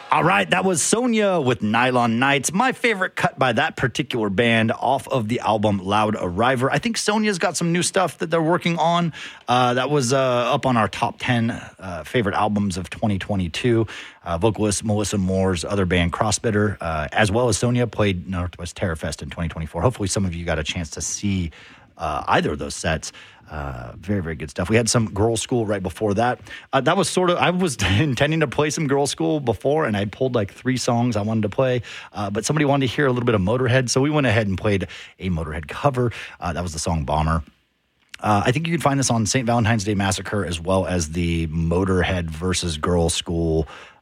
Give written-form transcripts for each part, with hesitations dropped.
All right, that was Sonia with Nylon Nights. My favorite cut by that particular band off of the album Loud Arriver. I think Sonia's got some new stuff that they're working on. That was up on our top 10 favorite albums of 2022. Vocalist Melissa Moore's other band, Crossbitter, as well as Sonia, played Northwest Terrorfest in 2024. Hopefully some of you got a chance to see either of those sets. Very, very good stuff. We had some Girls' School right before that. That was I was intending to play some Girls' School before, and I pulled like 3 songs I wanted to play, but somebody wanted to hear a little bit of Motorhead, so we went ahead and played a Motorhead cover. That was the song Bomber. I think you can find this on St. Valentine's Day Massacre, as well as the Motorhead versus Girls' School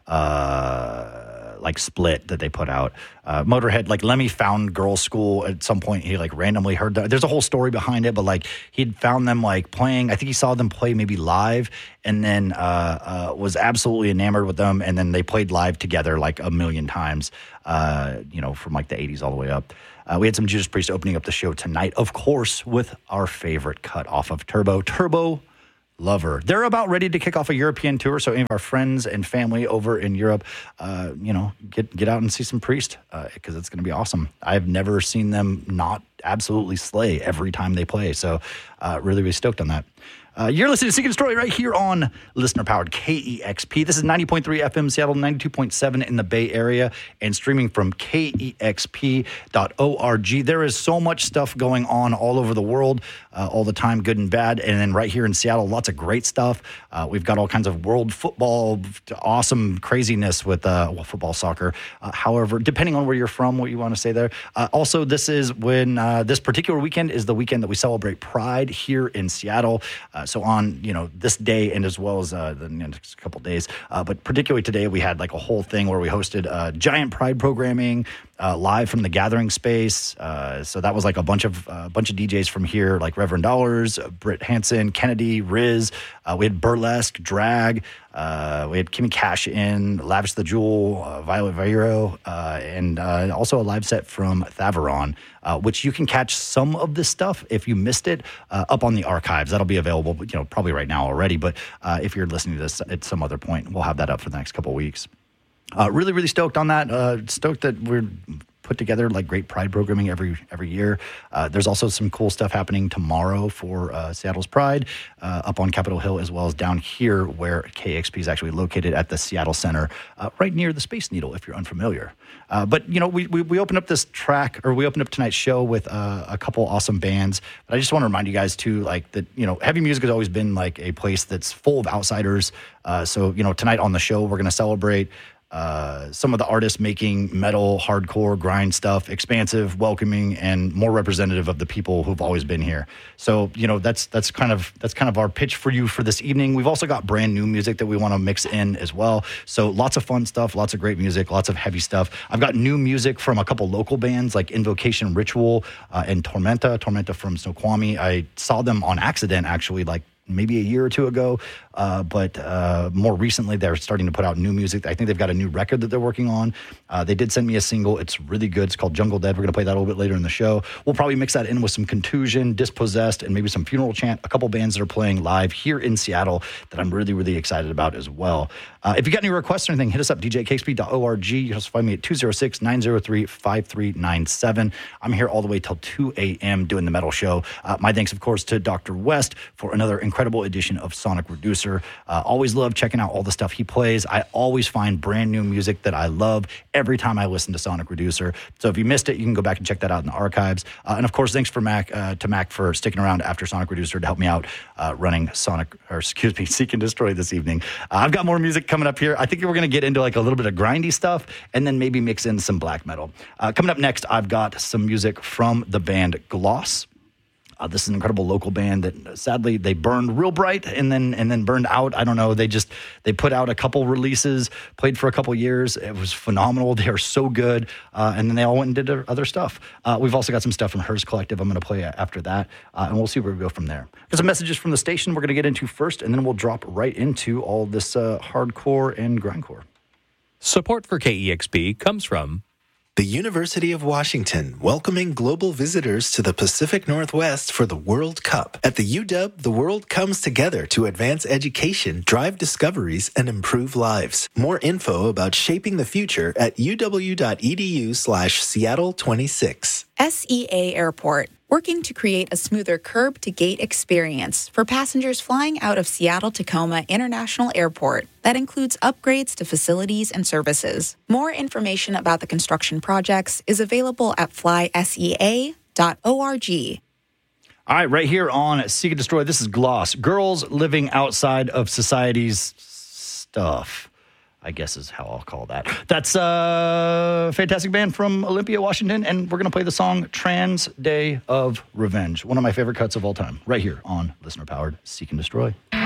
like split that they put out. Motorhead, like Lemmy found Girls' School at some point. He like randomly heard that. There's a whole story behind it, but like he'd found them like playing. I think he saw them play maybe live, and then was absolutely enamored with them. And then they played live together like a million times. From like the 80s all the way up. We had some Judas Priest opening up the show tonight, of course, with our favorite cut off of Turbo Lover. They're about ready to kick off a European tour, so any of our friends and family over in Europe, get out and see some Priest, because it's going to be awesome. I've never seen them not absolutely slay every time they play, so really, really stoked on that. You're listening to Seek and Destroy right here on listener-powered KEXP. This is 90.3 FM Seattle, 92.7 in the Bay Area, and streaming from KEXP.org. There is so much stuff going on all over the world, all the time, good and bad. And then right here in Seattle, lots of great stuff. We've got all kinds of world football, awesome craziness with football, soccer. However, depending on where you're from, what you want to say there. Also, this is when this particular weekend is the weekend that we celebrate Pride here in Seattle. So on, this day and as well as the next couple days, but particularly today, we had like a whole thing where we hosted giant Pride programming live from the Gathering Space. So that was like a bunch of DJs from here, like Reverend Dollars, Britt Hansen, Kennedy, Riz. We had burlesque, drag. We had Kimmy Cash in, Lavish the Jewel, Violet Viro, and also a live set from Thaveron, which you can catch some of this stuff if you missed it up on the archives. That'll be available, probably right now already. But if you're listening to this at some other point, we'll have that up for the next couple of weeks. Really, really stoked on that. Stoked that we're put together like great Pride programming every year. There's also some cool stuff happening tomorrow for Seattle's Pride up on Capitol Hill, as well as down here where KXP is actually located at the Seattle Center, right near the Space Needle, if you're unfamiliar. But we opened up this track, or we opened up tonight's show with a couple awesome bands. But I just want to remind you guys too, like that, heavy music has always been like a place that's full of outsiders. So tonight on the show, we're going to celebrate some of the artists making metal, hardcore, grind stuff, expansive, welcoming, and more representative of the people who've always been here. So, that's kind of our pitch for you for this evening. We've also got brand new music that we want to mix in as well. So lots of fun stuff, lots of great music, lots of heavy stuff. I've got new music from a couple local bands like Invocation Ritual and Tormenta from Snoqualmie. I saw them on accident, actually, like maybe a year or two ago, but more recently they're starting to put out new music. I think they've got a new record that they're working on. They did send me a single. It's really good. It's called Jungle Dead. We're going to play that a little bit later in the show. We'll probably mix that in with some Contusion, Dispossessed, and maybe some Funeral Chant, a couple bands that are playing live here in Seattle that I'm really, really excited about as well. If you got any requests or anything, hit us up, djkxp.org. You can also find me at 206-903-5397. I'm here all the way till 2 a.m. doing the metal show. My thanks, of course, to Dr. West for another incredible edition of Sonic Reducer. Always love checking out all the stuff he plays. I always find brand new music that I love every time I listen to Sonic Reducer. So if you missed it, you can go back and check that out in the archives. And of course, thanks to Mac for sticking around after Sonic Reducer to help me out running Seek and Destroy this evening. I've got more music coming up here. I think we're going to get into like a little bit of grindy stuff and then maybe mix in some black metal. Coming up next, I've got some music from the band Gloss. This is an incredible local band that sadly they burned real bright and then burned out. I don't know. They put out a couple releases, played for a couple years. It was phenomenal. They are so good. And then they all went and did their other stuff. We've also got some stuff from Hers Collective I'm going to play after that. And we'll see where we go from there. Got some messages from the station we're going to get into first, and then we'll drop right into all this hardcore and grindcore. Support for KEXP comes from The University of Washington, welcoming global visitors to the Pacific Northwest for the World Cup. At the UW, the world comes together to advance education, drive discoveries, and improve lives. More info about shaping the future at uw.edu/Seattle26. SEA Airport, working to create a smoother curb-to-gate experience for passengers flying out of Seattle-Tacoma International Airport. That includes upgrades to facilities and services. More information about the construction projects is available at flysea.org. All right, right here on Seek and Destroy, this is Gloss. Girls living outside of society's stuff, I guess is how I'll call that. That's a fantastic band from Olympia, Washington, and we're going to play the song Trans Day of Revenge, one of my favorite cuts of all time, right here on Listener-Powered Seek and Destroy.